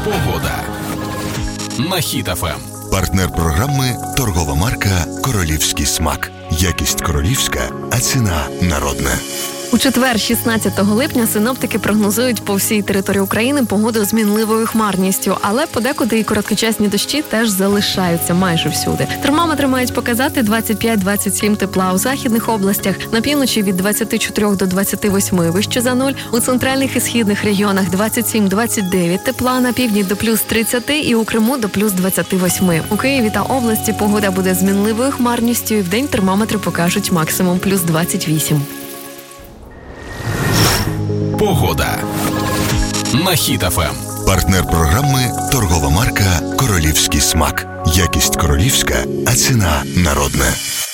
Погода на Хіт ФМ. Партнер програми – торгова марка «Королівський смак». Якість королівська, а ціна народна. У четвер, 16 липня, синоптики прогнозують по всій території України погоду з мінливою хмарністю, але подекуди і короткочасні дощі теж залишаються майже всюди. Термометри мають показати 25-27 тепла у західних областях, на півночі від 24 до 28 вище за нуль, у центральних і східних регіонах 27-29 тепла, на півдні до плюс 30 і у Криму до плюс 28. У Києві та області погода буде з мінливою хмарністю і вдень термометри покажуть максимум плюс 28. Погода на Хіт ФМ. Партнер програми – торгова марка «Королівський смак». Якість королівська, а ціна народна.